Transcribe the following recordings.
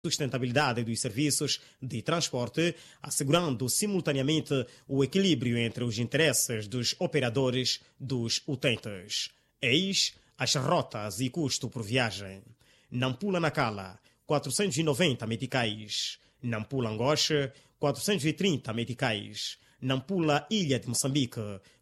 sustentabilidade dos serviços de transporte, assegurando simultaneamente o equilíbrio entre os interesses dos operadores dos utentes. Eis as rotas e custo por viagem. Nampula-Nacala, 490 meticais. Nampula-Angoche, 430 meticais. Nampula-Ilha de Moçambique,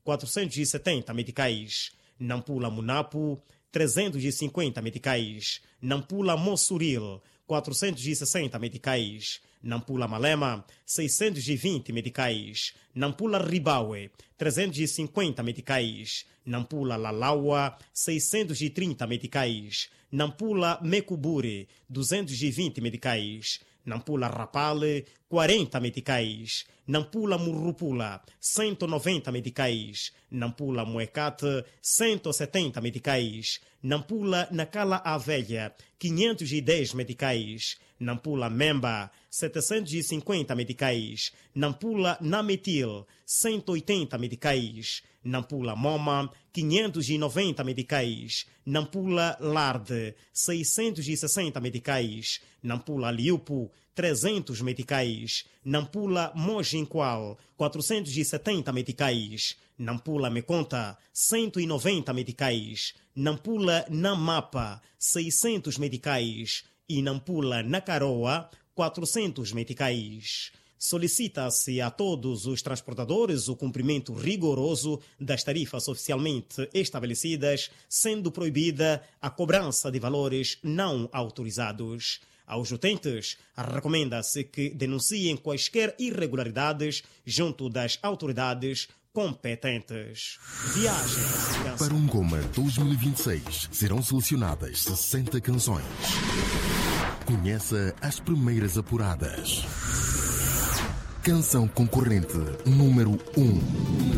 470 meticais. Nampula-Munapo, 350 meticais. Nampula-Mossuril, 460 meticais. Nampula-Malema, 620 meticais. Nampula-Ribaue, 350 meticais. Nampula-Lalaua, 630 meticais. Nampula-Mecuburi, 220 meticais. Nampula-Rapale, 40 meticais. Nampula-Murrupula, 190 meticais. Nampula-Muecate, 170 meticais. Nampula-Nacala-A-Velha, 510 meticais. Nampula-Memba, 750 meticais. Nampula-Nametil, 180 meticais. Nampula-Moma, 590 meticais. Nampula-Larde, 660 meticais. Nampula-Liupo, 300 meticais. Nampula-Mojinqual, 470 meticais. Nampula-Meconta, 190 meticais. Nampula-Namapa, 600 meticais. E Nampula-Nacaroa, 400 meticais. Solicita-se a todos os transportadores o cumprimento rigoroso das tarifas oficialmente estabelecidas, sendo proibida a cobrança de valores não autorizados. Aos utentes, recomenda-se que denunciem quaisquer irregularidades junto das autoridades competentes. Viagem. Para um Goma 2026 serão selecionadas 60 canções. Conheça as primeiras apuradas. Canção concorrente número 1.